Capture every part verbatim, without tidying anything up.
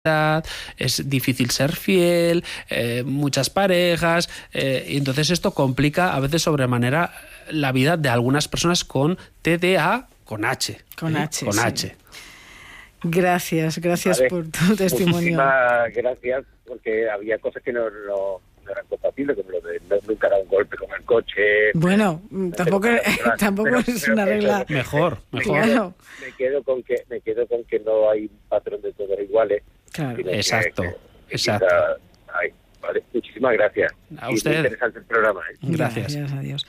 es difícil ser fiel, eh, muchas parejas, eh, y entonces esto complica a veces sobremanera la vida de algunas personas con T D A con H. Con ¿eh? H, Con sí. H. Gracias, gracias Vale. por tu testimonio. Muchísimas gracias, porque había cosas que no, no, no eran compatibles, como lo de no, nunca dar un golpe con el coche. Bueno, tampoco, Pero- tampoco pero- es pero una que- regla. Mejor, Me mejor. quedo, Claro. me quedo con que me quedo con que no hay un patrón de todos iguales. Claro. sino que- Exacto, que- que exacto. quizá hay. Vale, muchísimas gracias. A Y usted. muy interesante el programa, ¿eh? Gracias. Gracias a Dios.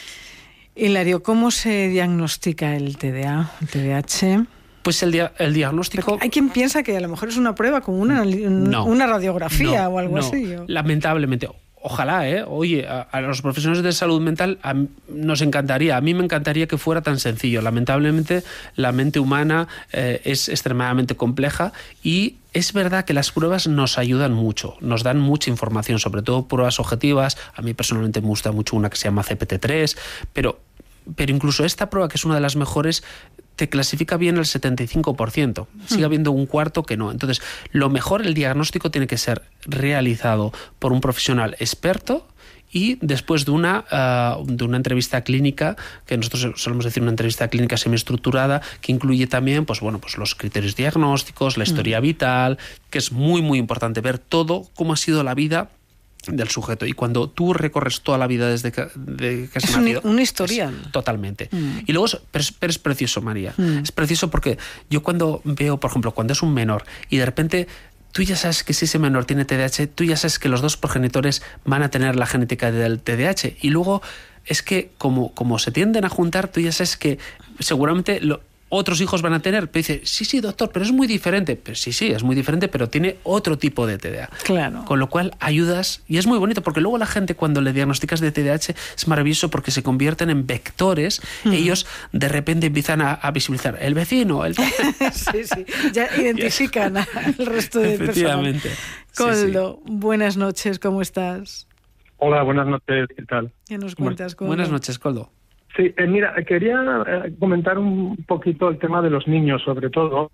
Hilario, ¿cómo se diagnostica el T D A, el T D A H? Pues el, dia- el diagnóstico... Hay quien piensa que a lo mejor es una prueba como una, No. una radiografía No, o algo no. así. ¿o? Lamentablemente. Ojalá, ¿eh? Oye, a, a los profesionales de salud mental a, nos encantaría, a mí me encantaría que fuera tan sencillo. Lamentablemente, la mente humana eh, es extremadamente compleja y es verdad que las pruebas nos ayudan mucho, nos dan mucha información, sobre todo pruebas objetivas. A mí personalmente me gusta mucho una que se llama C P T tres, pero, pero incluso esta prueba, que es una de las mejores, te clasifica bien el setenta y cinco por ciento. Sigue habiendo un cuarto que no. Entonces, lo mejor, el diagnóstico tiene que ser realizado por un profesional experto y después de una, uh, de una entrevista clínica, que nosotros solemos decir una entrevista clínica semiestructurada, que incluye también pues, bueno, pues los criterios diagnósticos, la historia vital, que es muy, muy importante ver todo, cómo ha sido la vida del sujeto. Y cuando tú recorres toda la vida desde que, de que se Es ha un, nacido, un historial. es totalmente. Mm. Y luego es, pero es, pero es precioso, María. Mm. Es precioso porque yo cuando veo, por ejemplo, cuando es un menor y de repente tú ya sabes que si ese menor tiene T D A H, tú ya sabes que los dos progenitores van a tener la genética del T D A H. Y luego es que como, como se tienden a juntar, tú ya sabes que seguramente lo, otros hijos van a tener. Pero dice, sí, sí, doctor, pero es muy diferente. Pero sí, sí, es muy diferente, pero tiene otro tipo de T D A. Claro. Con lo cual ayudas, y es muy bonito, porque luego la gente cuando le diagnosticas de T D A H es maravilloso porque se convierten en vectores. Mm. Ellos de repente empiezan a, a visibilizar el vecino, el... sí, sí, ya identifican al resto de personas. Efectivamente. Coldo, sí, sí. Buenas noches, ¿cómo estás? Hola, buenas noches, ¿qué tal? ¿Qué nos cuentas, Coldo? Buenas noches, Coldo. Sí, eh, mira, quería eh, comentar un poquito el tema de los niños, sobre todo.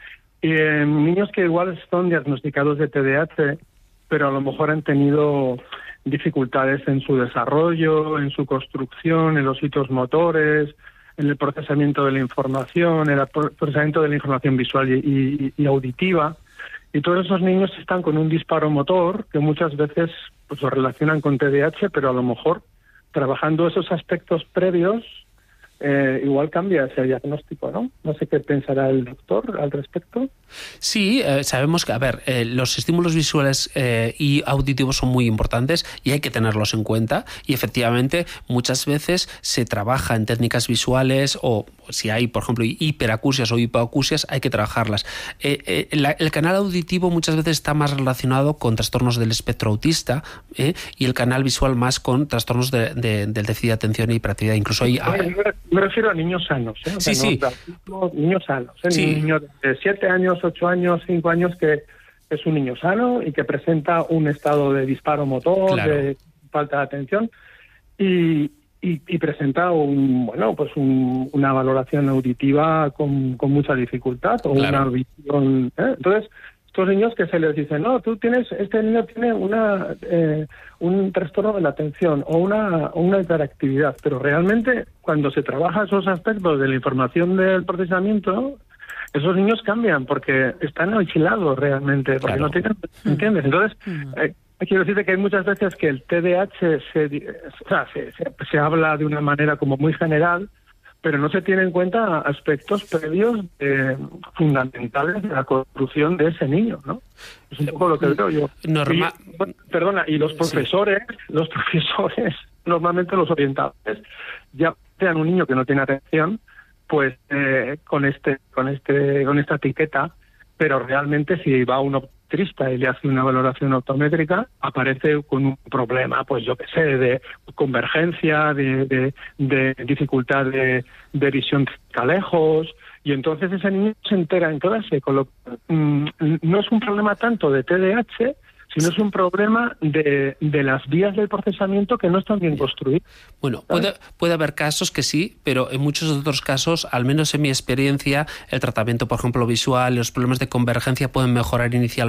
Eh, niños que igual son diagnosticados de T D A H, pero a lo mejor han tenido dificultades en su desarrollo, en su construcción, en los hitos motores, en el procesamiento de la información, en el procesamiento de la información visual y, y, y auditiva. Y todos esos niños están con un disparo motor que muchas veces pues, lo relacionan con T D A H, pero a lo mejor trabajando esos aspectos previos, eh, igual cambia ese diagnóstico, ¿no? No sé qué pensará el doctor al respecto. Sí, eh, sabemos que, a ver, eh, los estímulos visuales eh, y auditivos son muy importantes y hay que tenerlos en cuenta, y efectivamente muchas veces se trabaja en técnicas visuales, o si hay, por ejemplo, hiperacusias o hipoacusias, hay que trabajarlas. Eh, eh, la, el canal auditivo muchas veces está más relacionado con trastornos del espectro autista, eh, y el canal visual más con trastornos de, de, del déficit de atención e hiperactividad. Incluso hay... Me refiero a niños sanos, ¿eh? O sí, sea, sí. No, niños sanos, ¿eh? Sí. Niños de siete años, ocho años, cinco años, que es un niño sano y que presenta un estado de disparo motor, Claro. de falta de atención, y, y, y presenta un bueno pues un, una valoración auditiva con, con mucha dificultad, o Claro. una visión, ¿eh? Entonces, estos niños que se les dice, no, tú tienes, este niño tiene una eh, un trastorno de la atención o una, una hiperactividad, pero realmente cuando se trabaja esos aspectos de la información del procesamiento, esos niños cambian porque están aislados realmente, porque Claro. no tienen, ¿entiendes? Entonces, eh, quiero decirte que hay muchas veces que el T D A H se, o sea, se, se, se habla de una manera como muy general, pero no se tienen en cuenta aspectos previos eh, fundamentales de la construcción de ese niño, ¿no? Es un poco lo que veo yo. Norma... Y, bueno, perdona, y los profesores, sí. los profesores, normalmente los orientadores, ya sean un niño que no tiene atención, pues eh, con este, con este, con esta etiqueta, pero realmente si va un optometrista y le hace una valoración optométrica, aparece con un problema, pues yo qué sé, de convergencia, de, de, de dificultad de, de visión a lejos, y entonces ese niño se entera en clase, con lo, mm, no es un problema tanto de T D A H, sino es un problema de, de las vías del procesamiento que no están bien construidas. Bueno, puede, puede haber casos que sí, pero en muchos otros casos, al menos en mi experiencia, el tratamiento, por ejemplo, visual, los problemas de convergencia pueden mejorar inicialmente